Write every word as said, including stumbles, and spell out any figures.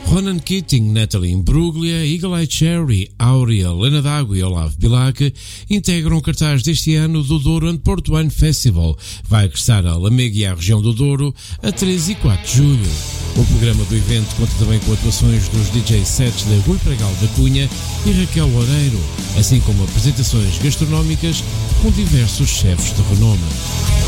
Ronan Keating, Natalie Imbruglia, Eagle Eye Cherry, Áurea, Lena D'Água e Olavo Bilac integram o cartaz deste ano do Douro and Porto Wine Festival. Vai regressar a Lamego e à região do Douro a três e quatro de julho. O programa do evento conta também com atuações dos D J sets de Rui Pregal da Cunha e Raquel Loureiro, assim como apresentações gastronómicas com diversos chefes de renome.